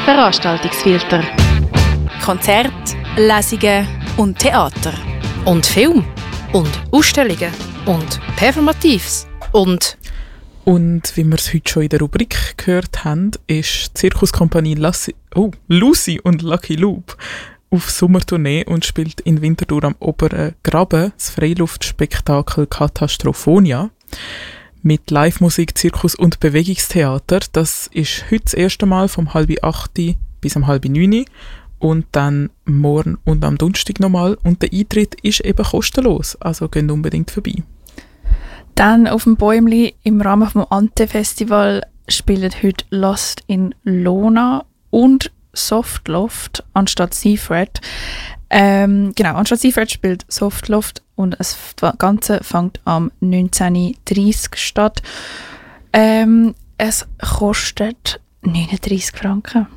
Veranstaltungsfilter. Konzerte, Lesungen und Theater. Und Film. Und Ausstellungen. Und Performatives. Und wie wir es heute schon in der Rubrik gehört haben, ist die Zirkuskompanie Lucy und Lucky Loop auf Sommertournee und spielt in Winterthur am Oberen Graben das Freiluftspektakel Katastrophonia mit Live-Musik, Zirkus und Bewegungstheater. Das ist heute das erste Mal vom 7:30 bis 8:30 und dann morgen und am Donnerstag nochmal. Und der Eintritt ist eben kostenlos, also geht unbedingt vorbei. Dann auf dem Bäumli im Rahmen vom Ante-Festival spielen heute Lost in Lona und Softloft anstatt Seafred. Anstatt Seafred spielt Softloft und das Ganze fängt am 19:30 statt. Es kostet 39 Franken.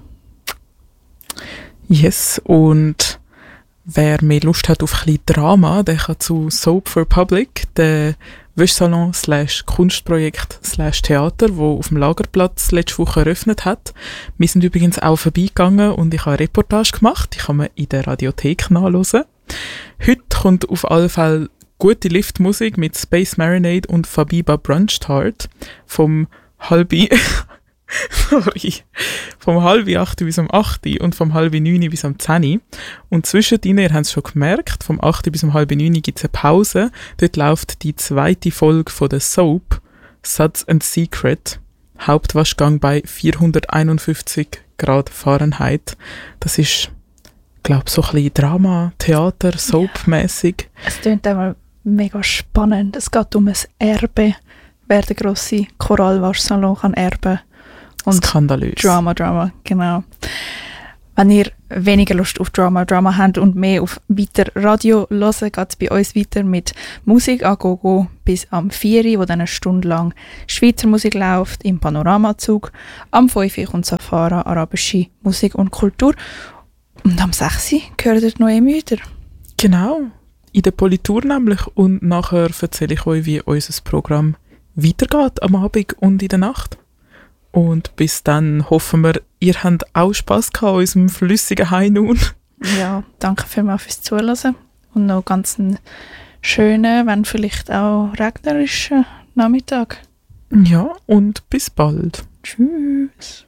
Yes, und wer mehr Lust hat auf ein bisschen Drama, der kann zu Soap for Public, der Wäschsalon /Kunstprojekt /Theater, wo auf dem Lagerplatz letzte Woche eröffnet hat. Wir sind übrigens auch vorbeigegangen und ich habe eine Reportage gemacht, die kann man in der Radiothek nachhören. Heute kommt auf alle Fälle gute Liftmusik mit Space Marinade und Fabiba Brunch Tart vom 7:30 bis 8 und vom 8:30 bis 10. Und zwischendrin, ihr habt es schon gemerkt, vom 8 bis 9 gibt es eine Pause. Dort läuft die zweite Folge von der Soap, Suds and Secret, Hauptwaschgang bei 451 Grad Fahrenheit. Das ist, glaube ich, so ein bisschen Drama, Theater, Soap-mässig. Es klingt einmal mega spannend. Es geht um ein Erbe, wer der grosse Korallwaschsalon kann erben. Und skandalös. Drama, genau. Wenn ihr weniger Lust auf Drama habt und mehr auf weiter Radio hören, geht es bei uns weiter mit Musik an Gogo bis am 4, wo dann eine Stunde lang Schweizer Musik läuft im Panoramazug. Am 5 kommt Safara, arabische Musik und Kultur. Und am 6 gehört ihr noch wieder. Genau, in der Politur nämlich. Und nachher erzähle ich euch, wie unser Programm weitergeht am Abend und in der Nacht. Und bis dann hoffen wir, ihr habt auch Spass gehabt an unserem flüssigen High Noon. Ja, danke vielmals fürs Zuhören und noch ganz einen schönen, wenn vielleicht auch regnerischen Nachmittag. Ja, und bis bald. Tschüss.